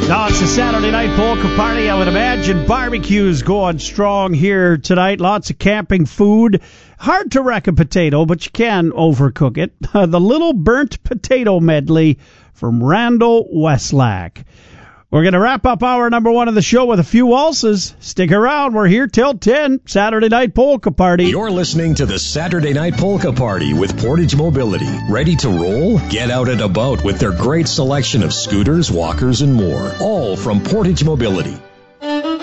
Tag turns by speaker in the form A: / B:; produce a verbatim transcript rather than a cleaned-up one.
A: No, it's a Saturday night polka party. I would imagine barbecue's going strong here tonight. Lots of camping food. Hard to wreck a potato, but you can overcook it. The Little Burnt Potato Medley from Randall Westlack. We're going to wrap up hour number one of the show with a few waltzes. Stick around. We're here till ten. Saturday Night Polka Party.
B: You're listening to the Saturday Night Polka Party with Portage Mobility. Ready to roll? Get out and about with their great selection of scooters, walkers, and more. All from Portage Mobility.